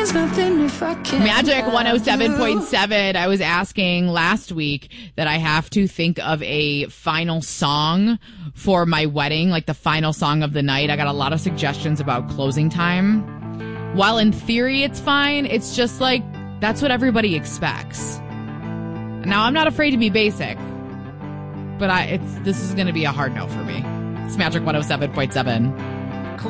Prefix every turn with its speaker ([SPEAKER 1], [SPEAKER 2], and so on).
[SPEAKER 1] there's nothing if I can't.
[SPEAKER 2] Magic 107.7. I was asking last week that I have to think of a final song for my wedding, like the final song of the night. I got a lot of suggestions about Closing Time. While in theory it's fine, it's just like that's what everybody expects. Now, I'm not afraid to be basic, but this is going to be a hard no for me. It's Magic 107.7.